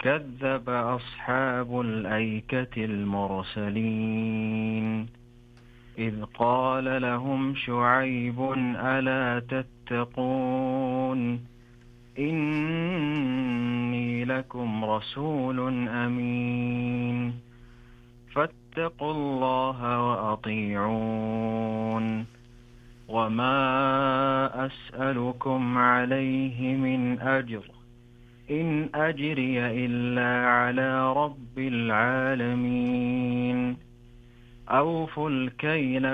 كذب أصحاب الأيكة المرسلين إذ قال لهم شعيب ألا تتقون إني لكم رسول أمين فاتقوا الله وأطيعون وما أسألكم عليه من أجر إن أجري إلا على رب العالمين أوفوا الكيل